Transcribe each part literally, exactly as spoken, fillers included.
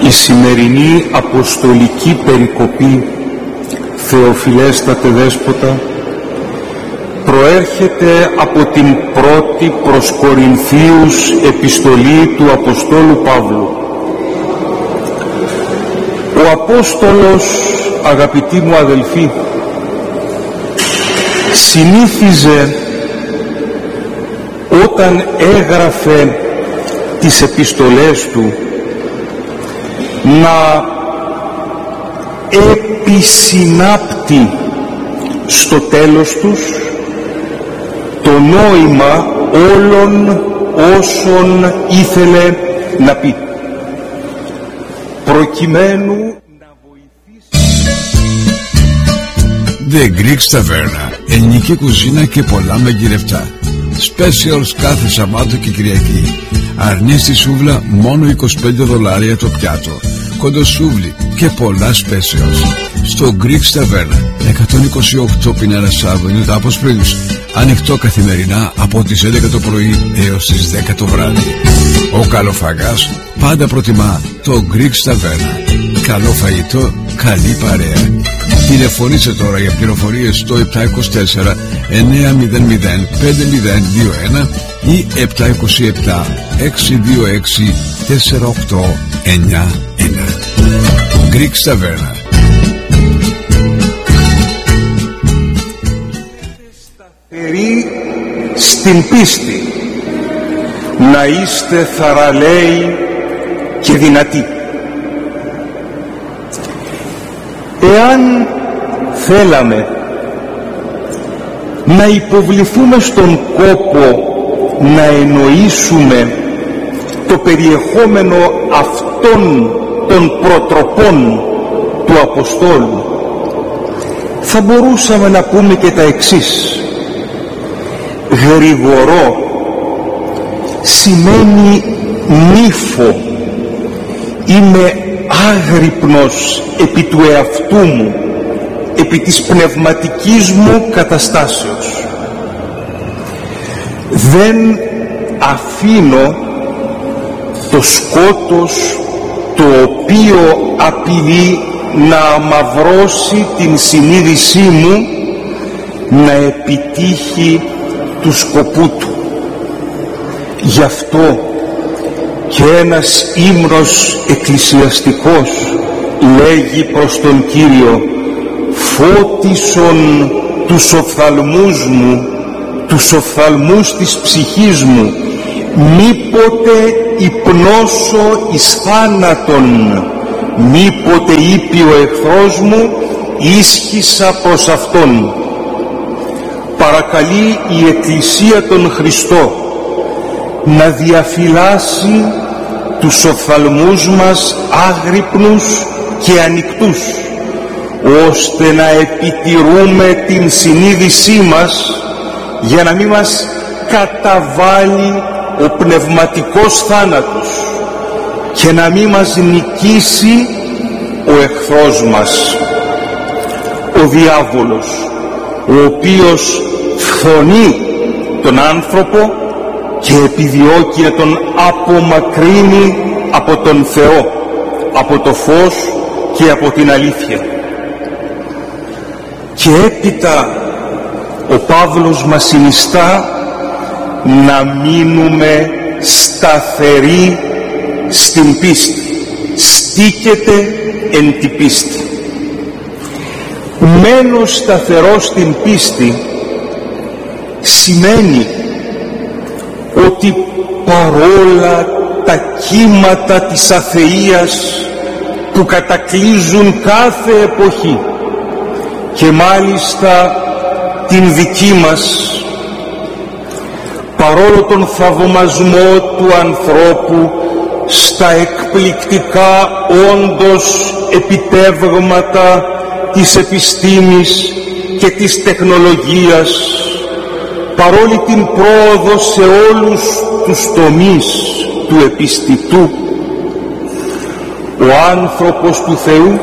Η σημερινή αποστολική περικοπή, Θεοφιλέστατε Δέσποτα, προέρχεται από την πρώτη προς Κορινθίους επιστολή του Αποστόλου Παύλου. Ο Απόστολος, αγαπητοί μου αδελφοί, συνήθιζε όταν έγραφε τις επιστολές του να επισυνάπτει στο τέλος τους το νόημα όλων όσων ήθελε να πει, προκειμένου να βοηθήσει. The Greek Taverna, ελληνική κουζίνα και πολλά μαγειρευτά. Specials κάθε Σαββάτο και Κυριακή. Αρνίστη σούβλα μόνο είκοσι πέντε δολάρια το πιάτο. Κοντοσούβλι και πολλά specials. Στο Greek Taverna, εκατόν είκοσι οκτώ Pinellas Avenue, Τάπος Springs. Ανοιχτό καθημερινά από τις έντεκα το πρωί έως τις δέκα το βράδυ. Ο καλοφαγάς πάντα προτιμά το Greek Taverna. Καλό φαγητό, καλή παρέα. Τηλεφωνήστε τώρα για πληροφορίες στο επτά είκοσι τέσσερα εννιά μηδέν μηδέν πέντε μηδέν δύο ένα ή επτά είκοσι επτά έξι δύο έξι τέσσερα οκτώ εννιά ένα. Greek Taverna. Σταθεροί στην πίστη, να είστε θαραλέοι και δυνατοί. Εάν θέλαμε να υποβληθούμε στον κόπο να εννοήσουμε το περιεχόμενο αυτών των προτροπών του Αποστόλου, θα μπορούσαμε να πούμε και τα εξής. Γρηγορό σημαίνει νύφο. Είμαι άγρυπνος επί του εαυτού μου, επί της πνευματικής μου καταστάσεως. Δεν αφήνω το σκότος το οποίο απειλεί να αμαυρώσει την συνείδησή μου να επιτύχει του σκοπού του. Γι' αυτό και ένας ύμνος εκκλησιαστικός λέγει προς τον Κύριο: φώτισον τους οφθαλμούς μου, τους οφθαλμούς της ψυχής μου, μήποτε υπνώσω εις θάνατον, μήποτε είπε ο εχθρός μου, ίσχυσα προς αυτόν. Παρακαλεί η Εκκλησία τον Χριστό να διαφυλάσει τους οφθαλμούς μας άγρυπνους και ανοιχτούς, ώστε να επιτηρούμε την συνείδησή μας για να μην μας καταβάλει ο πνευματικός θάνατος και να μην μας νικήσει ο εχθρός μας, ο διάβολος, ο οποίος φθονεί τον άνθρωπο και επιδιώκει να τον απομακρύνει από τον Θεό, από το φως και από την αλήθεια. Και έπειτα ο Παύλος μας συνιστά να μείνουμε σταθεροί στην πίστη. Στήκεται εν τη πίστη. Μένω σταθερό στην πίστη σημαίνει ότι παρόλα τα κύματα της αθείας που κατακλείζουν κάθε εποχή και μάλιστα την δική μας, παρόλο τον θαυμασμό του ανθρώπου στα εκπληκτικά όντως επιτεύγματα της επιστήμης και της τεχνολογίας, παρόλη την πρόοδο σε όλους τους τομείς του επιστητού, ο άνθρωπος του Θεού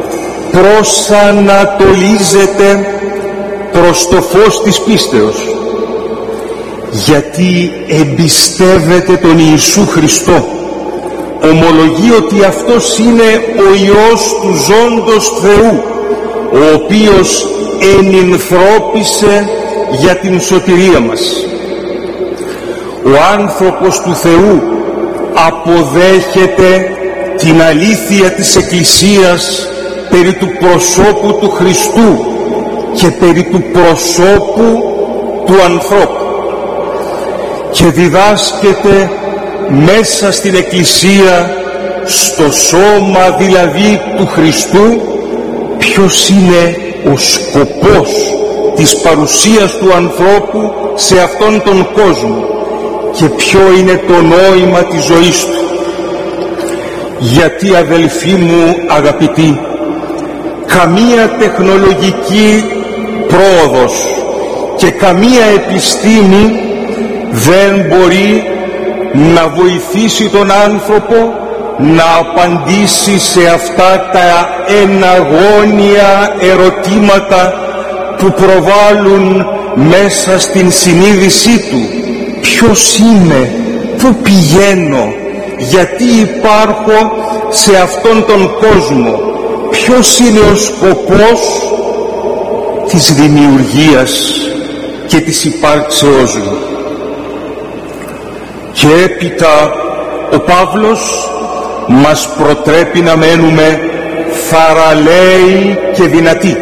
προσανατολίζεται προς το φως της πίστεως, γιατί εμπιστεύεται τον Ιησού Χριστό, ομολογεί ότι αυτός είναι ο Υιός του ζώντος Θεού, ο οποίος ενυνθρώπισε για την σωτηρία μας. Ο άνθρωπος του Θεού αποδέχεται την αλήθεια της Εκκλησίας περί του προσώπου του Χριστού και περί του προσώπου του ανθρώπου και διδάσκεται μέσα στην Εκκλησία, στο σώμα δηλαδή του Χριστού, ποιος είναι ο σκοπός της παρουσίας του ανθρώπου σε αυτόν τον κόσμο και ποιο είναι το νόημα της ζωής του. Γιατί, αδελφοί μου αγαπητοί, καμία τεχνολογική πρόοδος και καμία επιστήμη δεν μπορεί να βοηθήσει τον άνθρωπο να απαντήσει σε αυτά τα εναγώνια ερωτήματα που προβάλλουν μέσα στην συνείδησή του. Ποιος είμαι, πού πηγαίνω, γιατί υπάρχω σε αυτόν τον κόσμο, ποιος είναι ο σκοπός της δημιουργίας και της υπάρξεώς μου. Και έπειτα ο Παύλος μας προτρέπει να μένουμε θαραλέοι και δυνατοί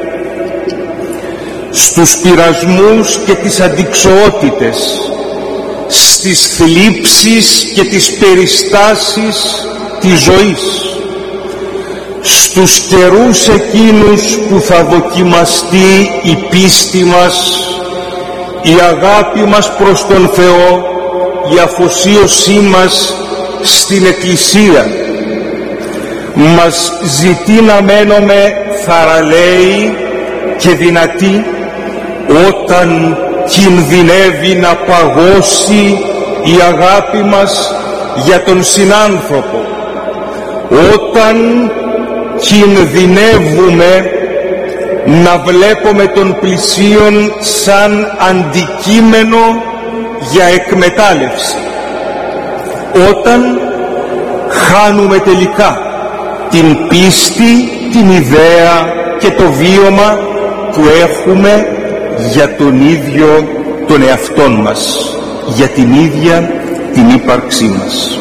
στους πειρασμούς και τις αντιξοότητες, στις θλίψεις και τις περιστάσεις της ζωής, στους καιρούς εκείνους που θα δοκιμαστεί η πίστη μας, η αγάπη μας προς τον Θεό, η αφοσίωσή μας στην Εκκλησία. Μας ζητεί να μένουμε θαραλέοι και δυνατοί όταν κινδυνεύει να παγώσει η αγάπη μας για τον συνάνθρωπο, όταν κινδυνεύουμε να βλέπουμε τον πλησίον σαν αντικείμενο για εκμετάλλευση, όταν χάνουμε τελικά την πίστη, την ιδέα και το βίωμα που έχουμε για τον ίδιο τον εαυτόν μας, για την ίδια την ύπαρξή μας.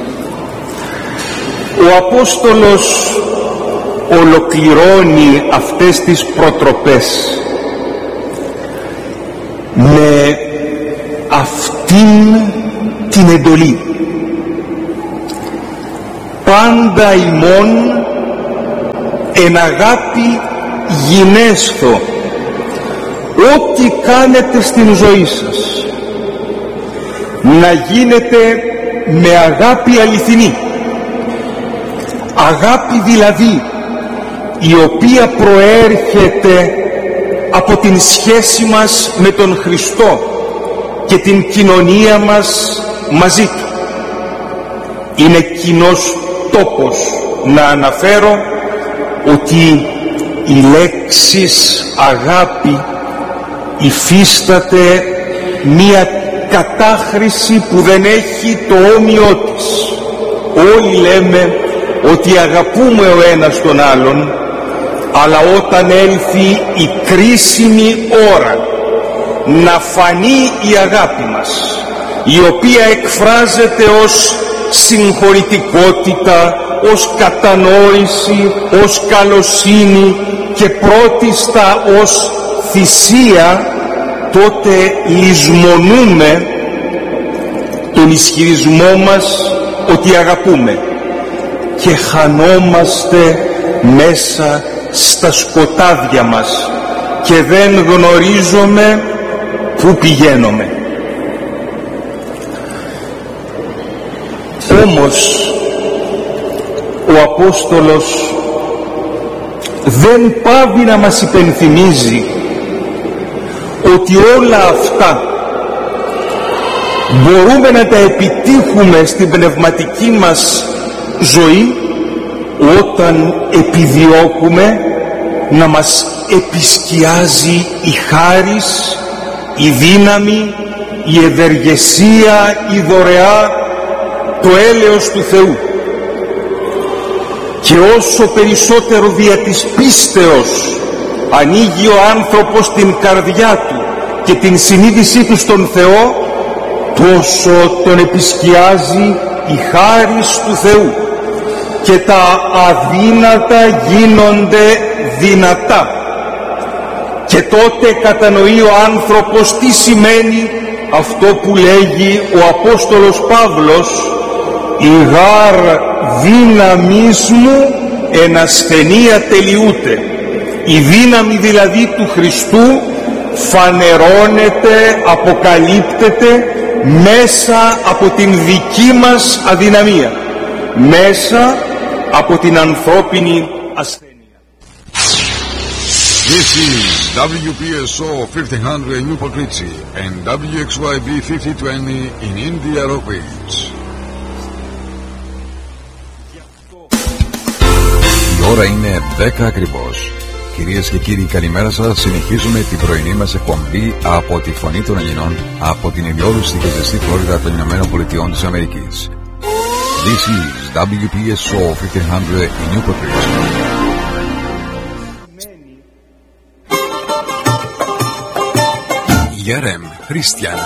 Ο Απόστολος ολοκληρώνει αυτές τις προτροπές με αυτήν την εντολή: πάντα ημών εν αγάπη γινέσθω ό,τι κάνετε στην ζωή σας, να γίνεται με αγάπη αληθινή, αγάπη δηλαδή η οποία προέρχεται από την σχέση μας με τον Χριστό και την κοινωνία μας μαζί του. Είναι κοινός τόπος να αναφέρω ότι η λέξης αγάπη υφίσταται μία κατάχρηση που δεν έχει το όμοιό της. Όλοι λέμε ότι αγαπούμε ο ένας τον άλλον, αλλά όταν έλθει η κρίσιμη ώρα να φανεί η αγάπη μας, η οποία εκφράζεται ως συγχωρητικότητα, ως κατανόηση, ως καλοσύνη και πρώτιστα ως θυσία, τότε λησμονούμε τον ισχυρισμό μας ότι αγαπούμε και χανόμαστε μέσα στα σκοτάδια μας και δεν γνωρίζουμε πού πηγαίνουμε. Όμως ο Απόστολος δεν πάβει να μας υπενθυμίζει ότι όλα αυτά μπορούμε να τα επιτύχουμε στην πνευματική μας ζωή όταν επιδιώκουμε να μας επισκιάζει η χάρις, η δύναμη, η ευεργεσία, η δωρεά, το έλεος του Θεού. Και όσο περισσότερο δια της πίστεως ανοίγει ο άνθρωπος την καρδιά του και την συνείδησή του στον Θεό, τόσο τον επισκιάζει η χάρις του Θεού και τα αδύνατα γίνονται δυνατά. Και τότε κατανοεί ο άνθρωπος τι σημαίνει αυτό που λέγει ο Απόστολος Παύλος, «Η γάρ δύναμις μου εν ασθενεία τελειούται». Η δύναμη δηλαδή του Χριστού φανερώνεται, αποκαλύπτεται μέσα από την δική μας αδυναμία, μέσα από την ανθρώπινη ασθένεια. This is W P S O fifteen hundred in Newport Richie and W X Y B fifty twenty in India Rockbridge. Η ώρα είναι δέκα ακριβώς. Κυρίες και κύριοι, καλημέρα σας. Συνεχίζουμε την πρωινή μας εκπομπή από τη Φωνή των Ελληνών από την ηλιόλουστη και ζεστή Φλόριδα των Ηνωμένων Πολιτειών της Αμερικής. This is W P S O fifteen hundred in Newport Richie. Γερέμ, Χριστιαν.